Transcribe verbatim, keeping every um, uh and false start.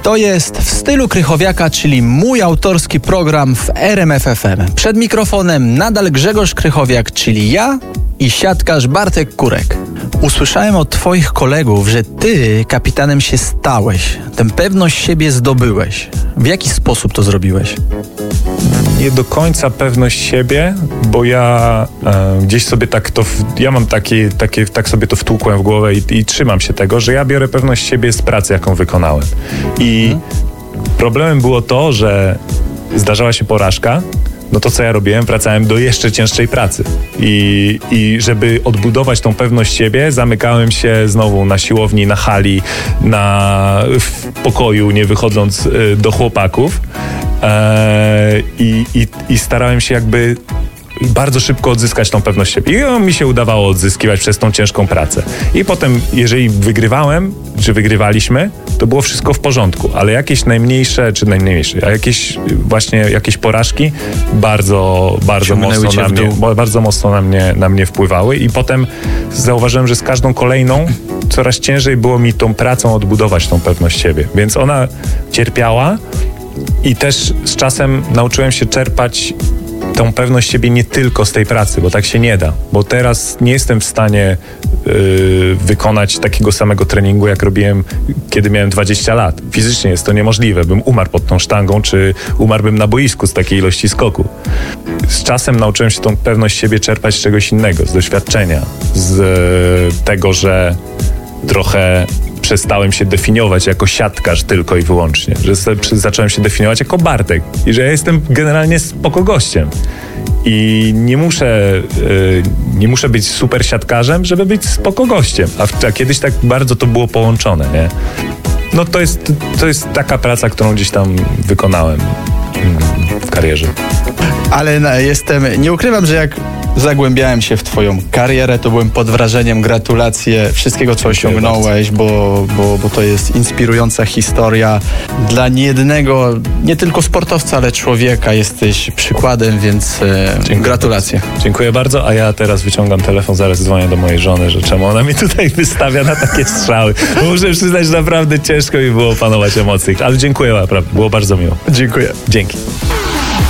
To jest W stylu Krychowiaka, czyli mój autorski program w R M F F M. Przed mikrofonem nadal Grzegorz Krychowiak, czyli ja i siatkarz Bartek Kurek. Usłyszałem od twoich kolegów, że ty kapitanem się stałeś. Tę pewność siebie zdobyłeś. W jaki sposób to zrobiłeś? Nie do końca pewność siebie, bo ja e, gdzieś sobie tak to, w, ja mam takie, takie, tak sobie to wtłukłem w głowę i, i trzymam się tego, że ja biorę pewność siebie z pracy, jaką wykonałem. I hmm. problemem było to, że zdarzała się porażka, no to co ja robiłem? Wracałem do jeszcze cięższej pracy. I, I żeby odbudować tą pewność siebie, zamykałem się znowu na siłowni, na hali, na, w pokoju, nie wychodząc y, do chłopaków. Eee, i, i, I starałem się jakby bardzo szybko odzyskać tą pewność siebie. I mi się udawało odzyskiwać przez tą ciężką pracę. I potem, jeżeli wygrywałem, czy wygrywaliśmy, to było wszystko w porządku, ale jakieś najmniejsze, czy najmniejsze, a jakieś właśnie jakieś porażki bardzo, bardzo mocno na mnie, bardzo mocno na mnie, na mnie wpływały i potem zauważyłem, że z każdą kolejną coraz ciężej było mi tą pracą odbudować tą pewność siebie. Więc ona cierpiała i też z czasem nauczyłem się czerpać tą pewność siebie nie tylko z tej pracy, bo tak się nie da. Bo teraz nie jestem w stanie yy, wykonać takiego samego treningu, jak robiłem, kiedy miałem dwadzieścia lat. Fizycznie jest to niemożliwe. Bym umarł pod tą sztangą, czy umarłbym na boisku z takiej ilości skoku. Z czasem nauczyłem się tą pewność siebie czerpać z czegoś innego, z doświadczenia, z yy, tego, że trochę przestałem się definiować jako siatkarz tylko i wyłącznie, że zacząłem się definiować jako Bartek i że ja jestem generalnie spoko gościem i nie muszę, yy, nie muszę być super siatkarzem, żeby być spoko gościem, a, a kiedyś tak bardzo to było połączone, nie? No to jest, to jest taka praca, którą gdzieś tam wykonałem mm, w karierze. Ale no, jestem, nie ukrywam, że jak zagłębiałem się w twoją karierę, to byłem pod wrażeniem. Gratulacje wszystkiego, co osiągnąłeś, bo, bo, bo to jest inspirująca historia dla niejednego, nie tylko sportowca, ale człowieka. Jesteś przykładem, więc e, gratulacje. Bardzo. Dziękuję bardzo, a ja teraz wyciągam telefon, zaraz dzwonię do mojej żony, że czemu ona mnie tutaj wystawia na takie strzały. Bo muszę przyznać, że naprawdę ciężko mi było opanować emocje, ale dziękuję naprawdę, było bardzo miło. Dziękuję. Dzięki.